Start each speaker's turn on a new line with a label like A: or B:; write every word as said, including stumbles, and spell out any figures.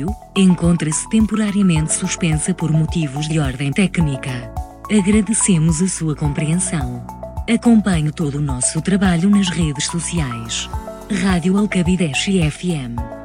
A: rádio, encontra-se temporariamente suspensa por motivos de ordem técnica. Agradecemos a sua compreensão. Acompanhe todo o nosso trabalho nas redes sociais. Rádio Alcabideche F M.